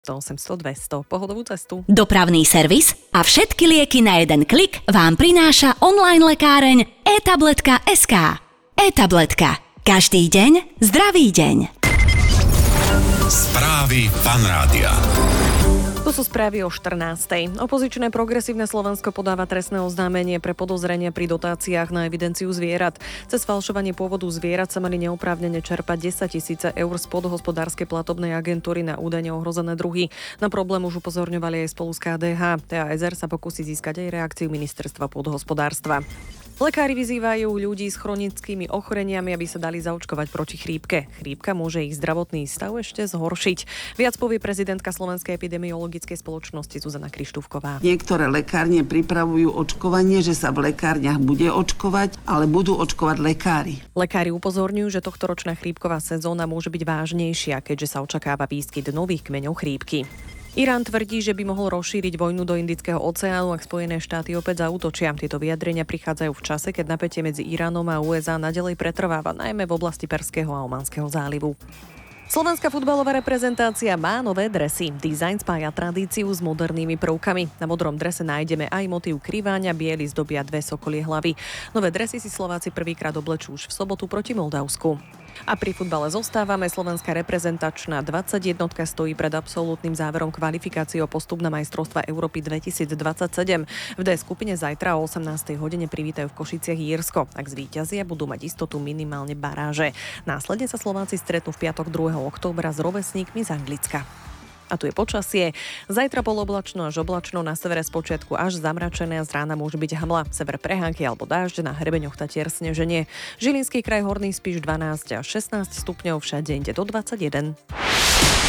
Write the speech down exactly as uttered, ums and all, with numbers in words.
osemsto dvesto. Pohodovú cestu. Dopravný servis a všetky lieky na jeden klik vám prináša online lekáreň e-tabletka bodka es ká. E-tabletka. Každý deň zdravý deň. Správy Fan Rádia. Tu sú správy o štrnástej. Opozičné Progresívne Slovensko podáva trestné oznámenie pre podozrenia pri dotáciách na evidenciu zvierat. Cez falšovanie pôvodu zvierat sa mali neoprávnene čerpať desaťtisíc eur z podhospodárskej platobnej agentúry na údajne ohrozené druhy. Na problém už upozorňovali aj spolu s ká dé há. té á es er sa pokúsi získať aj reakciu ministerstva podhospodárstva. Lekári vyzývajú ľudí s chronickými ochoreniami, aby sa dali zaočkovať proti chrípke. Chrípka môže ich zdravotný stav ešte zhoršiť. Viac povie prezidentka Slovenskej epidemiologickej spoločnosti Zuzana Krištúfková. Niektoré lekárne pripravujú očkovanie, že sa v lekárniach bude očkovať, ale budú očkovať lekári. Lekári upozorňujú, že tohtoročná chrípková sezóna môže byť vážnejšia, keďže sa očakáva výskyt nových kmeňov chrípky. Irán tvrdí, že by mohol rozšíriť vojnu do Indického oceánu, ak Spojené štáty opäť zaútočia. Tieto vyjadrenia prichádzajú v čase, keď napätie medzi Iránom a ú es á naďalej pretrváva, najmä v oblasti Perského a Omanského zálivu. Slovenská futbalová reprezentácia má nové dresy. Dizajn spája tradíciu s modernými prvkami. Na modrom drese nájdeme aj motív kriváňa, biely zdobia dve sokolie hlavy. Nové dresy si Slováci prvýkrát oblečú už v sobotu proti Moldavsku. A pri futbale zostávame. Slovenská reprezentačná dvadsaťjednotka stojí pred absolútnym záverom kvalifikácie o postup na majstrovstvá Európy dvetisícdvadsaťsedem. V D skupine zajtra o osemnástej hodine privítajú v Košiciach Írsko. Ak zvíťazia, budú mať istotu minimálne baráže. Následne sa Slováci stretnú v piatok druhého októbra s rovesníkmi z Anglicka. A tu je počasie. Zajtra poloblačno až oblačno, na severe spočiatku až zamračené a z rána môže byť hmla. Sever prehánky alebo dážď, na hrebeňoch Tatier sneženie. Žilinský kraj, Horný Spiš dvanásť až šestnásť stupňov, všade inde do dvadsaťjeden.